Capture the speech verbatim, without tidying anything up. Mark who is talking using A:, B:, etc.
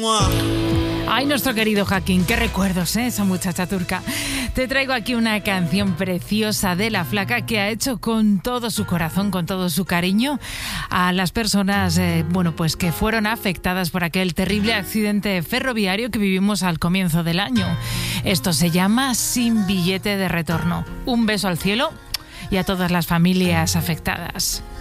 A: Ay, nuestro querido Joaquín, qué recuerdos, ¿eh? Esa muchacha turca. Te traigo aquí una canción preciosa de La Flaca que ha hecho con todo su corazón, con todo su cariño a las personas, eh, bueno, pues que fueron afectadas por aquel terrible accidente ferroviario que vivimos al comienzo del año. Esto se llama Sin billete de retorno. Un beso al cielo y a todas las familias afectadas.